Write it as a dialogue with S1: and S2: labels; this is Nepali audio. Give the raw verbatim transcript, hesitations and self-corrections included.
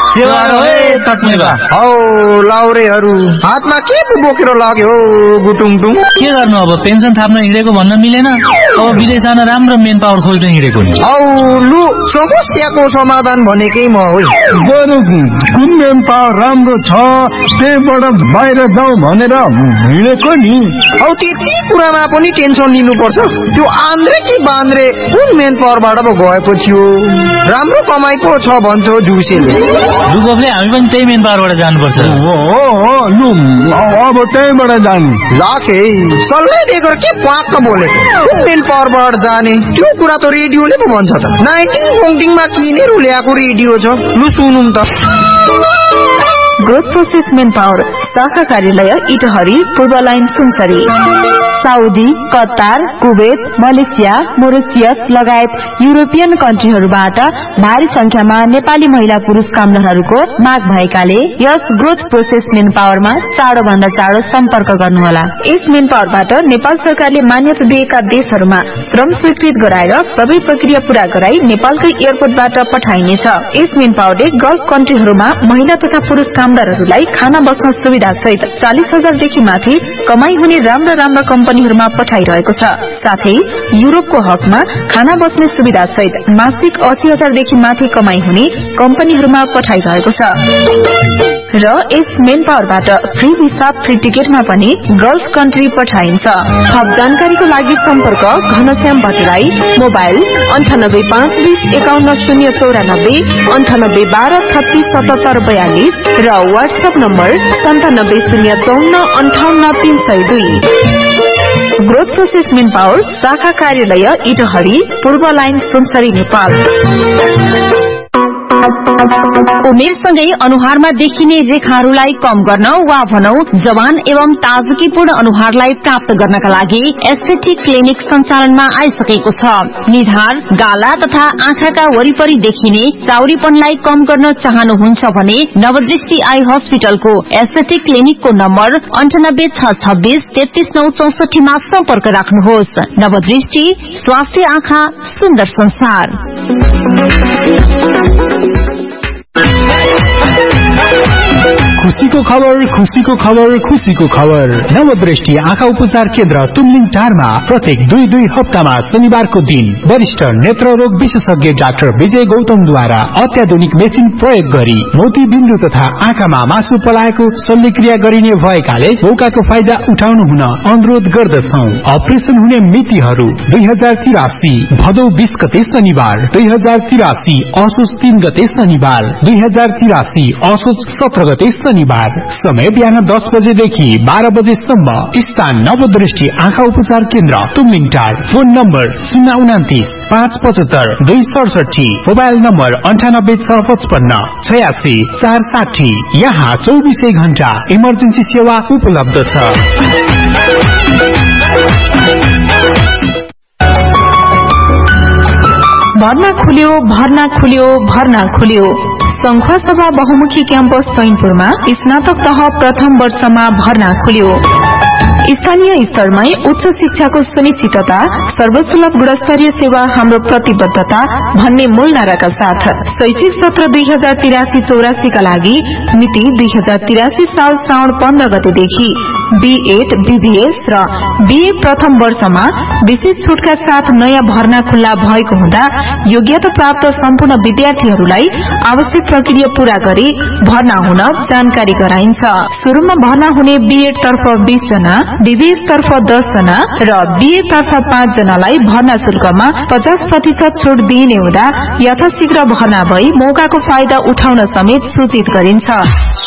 S1: सेवा रहे तट्नेबा
S2: हौ लाउरेहरू हातमा के बोकेर लाग्यो गुटुङटुङ
S1: के गर्नु अब पेन्सन थाप्न हिँडेको भन्न मिलेन अब विदेश जान राम्रो मेन पावर खोल्न हिँडेको नि
S2: हौ लु समस्याको समाधान भनेकै म हो
S3: बरु कुन मेन पावर राम्रो छ त्यहीबाट बाहिर जाऊ भनेर हिँडेको नि
S2: हौ त्यति कुरामा पनि टेन्सन लिनुपर्छ त्यो आन्द्रे कि बान्द्रे कुन मेन पावरबाट पो गएपछि हो राम्रो कमाइ पो छ भन्छौ जुसेले
S1: दुगोफले हामी पनि त्यही मेन पावरबाट जानुपर्छ
S3: हो हो लु अब त्यहीबाट जानु
S2: लाखे सल्लाह दिएको के पाक्क बोलेको कुन मेन पावरबाट जाने त्यो कुरा त रेडियोले पो भन्छ त नाइन्टिन पोङ्टिङमा किनेर ल्याएको रेडियो छ लु सुनौँ त
S4: ग्रोथ प्रोसेस मेन पावर शाखा कार्यालय इटहरी पूर्व line Sunsari Saudi Qatar Kuwait Malaysia Mauritius लगायत युरोपियन कन्ट्रीहरूबाट भारी संख्यामा नेपाली महिला पुरुष कामदारहरूको माग भएकाले यस ग्रोथ प्रोसेस मेन पावरमा चाँडो भन्दा चाँडो सम्पर्क गर्नुहोला। यस मेन पावरबाट नेपाल सरकारले मान्यता दिएका देशहरूमा श्रम स्वीकृत गराएर सबै प्रक्रिया पूरा गराई नेपालकै एयरपोर्टबाट पठाइनेछ। यस मेन पावरले गल्फ कन्ट्रीहरूमा महिला तथा पुरुष कामदारहरूलाई खाना बस्न सुविधा सहित चालीस हजारदेखि माथि कमाई हुने राम्रा राम्रा कम्पनीहरूमा पठाइरहेको छ। साथै युरोपको हकमा खाना बस्ने सुविधा सहित मासिक अस्सी हजारदेखि माथि कमाई हुने कम्पनीहरूमा पठाइरहेको छ र यस मेन पावरबाट फ्री भिसा फ्री टिकटमा पनि गल्फ कन्ट्री पठाइन्छ। थप जानकारीको लागि सम्पर्क घनश्याम भट्टराई मोबाइल अन्ठानब्बे पाँच बीस एकाउन्न शून्य चौरानब्बे अन्ठानब्बे बाह्र छत्तीस सतहत्तर बयालिस र वाट्सएप नम्बर सन्तानब्बे शून्य चौन्न अन्ठाउन्न तीन सय दुई। ग्रोथ प्रोसेस मेन पावर शाखा कार्यालय इटहरी पूर्व लाइन सुनसरी नेपाल। उमेरसँगै अनुहारमा देखिने रेखाहरूलाई कम गर्न वा भनौ जवान एवं ताजगीपूर्ण अनुहारलाई प्राप्त गर्नका लागि एस्थेटिक क्लिनिक सञ्चालनमा आइसकेको छ। निधार गाला तथा आँखाका वरिपरि देखिने चाउरीपनलाई कम गर्न चाहनुहुन्छ भने नवदृष्टि आई हस्पिटलको एस्थेटिक क्लिनिकको नम्बर अन्ठानब्बे छ छब्बीस तेत्तीस नौ चौसठीमा सम्पर्क राख्नुहोस्। नवदृष्टि स्वास्थ्य आँखा सुन्दर संसार।
S5: खुशीको खबर खुशीको खबर खुशीको खबर नवदृष्टि आँखा उपचार केन्द्र तुमलिङ टारमा प्रत्येक दुई दुई हप्तामा शनिबारको दिन वरिष्ठ नेत्र रोग विशेषज्ञ डाक्टर विजय गौतमद्वारा अत्याधुनिक मेसिन प्रयोग गरी मोती बिन्दु तथा आँखामा मासु पलाएको शल्यक्रिया गरिने भएकाले मौकाको फाइदा उठाउनु हुन अनुरोध गर्दछौ। अपरेसन हुने मितिहरू दुई हजार तिरासी भदौ बीस गते शनिबार, दुई हजार तिरासी असोज तीन गते शनिबार, दुई हजार तिरासी असोज सत्र गते शनिबार। समय बिहान दस बजेदेखि बाह्र बजेसम्म। स्थान नवदृष्टि आँखा उपचार केन्द्र तुमलिङ टार। फोन नम्बर शून्य उनातिस पाँच पचहत्तर दुई सडसठी। मोबाइल नम्बर अन्ठानब्बे छ पचपन्न छयासी चार साठी। यहाँ चौबिसै घण्टा इमर्जेन्सी सेवा उपलब्ध छ।
S4: भर्ना खुल्यो भर्ना खुल्यो भर्ना खुल्यो। संखुवा सभा बहुमुखी क्याम्पस चैनपुरमा स्नातक तह प्रथम वर्षमा भर्ना खुल्यो। स्थानीय स्तरमै उच्च शिक्षाको सुनिश्चितता, सर्वसुलभ गुणस्तरीय सेवा हाम्रो प्रतिबद्धता भन्ने मूल नाराका साथ शैक्षिक सत्र दुई हजार तिरासी चौरासी का लागि मिति दुई हजार तिरासी साल श्रावण पन्ध्र गतेदेखि बीएड बीबीएस र बीए प्रथम वर्षमा विशेष छुटका साथ नयाँ भर्ना खुल्ला भएको हुँदा योग्यता प्राप्त सम्पूर्ण विद्यार्थीहरूलाई आवश्यक प्रक्रिया पूरा गरी भर्ना हुन जानकारी गराइन्छ। सुरुमा भर्ना हुने बीएड तर्फ बीस जना, बीबीएस तर्फ दस जना र बीए तर्फ पाँच जनालाई भर्ना शुल्कमा पचास प्रतिशत छुट दिइने हुँदा यथाशीघ्र भर्ना भई मौकाको फाइदा उठाउन समेत सूचित गरिन्छ।